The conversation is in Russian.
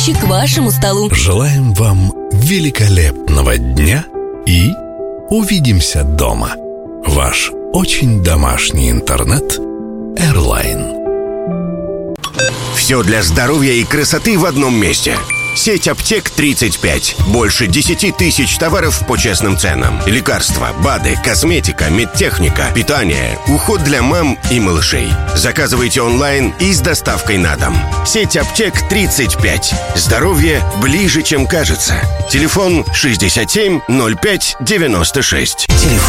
помощи к вашему столу. Желаем вам великолепного дня и увидимся дома. Ваш очень домашний интернет Airline. Все для здоровья и красоты в одном месте. Сеть аптек 35. Больше 10 тысяч товаров по честным ценам. Лекарства, БАДы, косметика, медтехника, питание, уход для мам и малышей. Заказывайте онлайн и с доставкой на дом. Сеть аптек 35. Здоровье ближе, чем кажется. Телефон 67 05 96. Телефон